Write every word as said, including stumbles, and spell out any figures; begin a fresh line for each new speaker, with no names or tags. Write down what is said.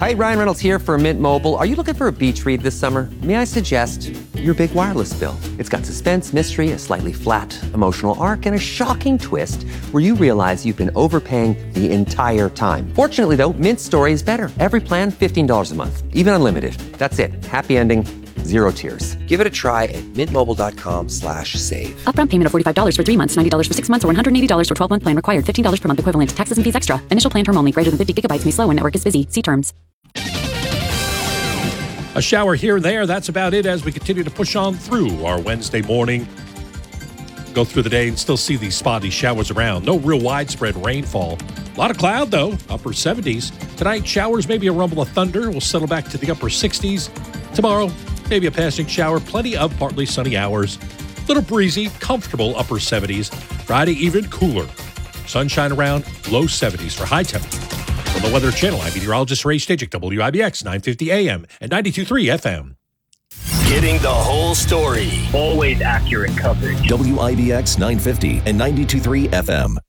Hi, Ryan Reynolds here for Mint Mobile. Are you looking for a beach read this summer? May I suggest your big wireless bill? It's got suspense, mystery, a slightly flat emotional arc, and a shocking twist where you realize you've been overpaying the entire time. Fortunately, though, Mint's story is better. Every plan, fifteen dollars a month. Even unlimited. That's it. Happy ending. Zero tears. Give it a try at mintmobile.com slash save.
Upfront payment of forty-five dollars for three months, ninety dollars for six months, or one hundred eighty dollars for twelve-month plan required. fifteen dollars per month equivalent. Taxes and fees extra. Initial plan term only. Greater than fifty gigabytes may slow when network is busy. See terms.
A shower here and there. That's about it as we continue to push on through our Wednesday morning. Go through the day and still see these spotty showers around. No real widespread rainfall. A lot of cloud, though. Upper seventies. Tonight, showers, maybe a rumble of thunder. We'll settle back to the upper sixties. Tomorrow, maybe a passing shower. Plenty of partly sunny hours. Little breezy, comfortable upper seventies. Friday, even cooler. Sunshine around, low seventies for high temperature. From the Weather Channel, I'm meteorologist Ray Stajic, W I B X nine fifty A M and ninety-two point three F M.
Getting the whole story.
Always accurate coverage.
W I B X nine fifty and ninety-two point three F M.